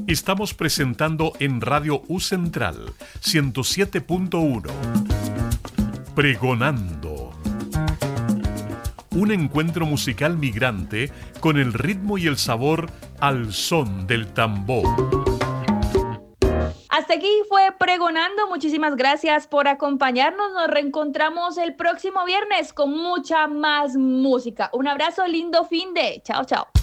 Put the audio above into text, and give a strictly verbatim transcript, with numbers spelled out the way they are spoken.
Estamos presentando en Radio U Central ciento siete punto uno. Pregonando. Un encuentro musical migrante con el ritmo y el sabor al son del tambor. Hasta aquí fue Pregonando. Muchísimas gracias por acompañarnos. Nos reencontramos el próximo viernes con mucha más música. Un abrazo, lindo fin de. Chao, chao.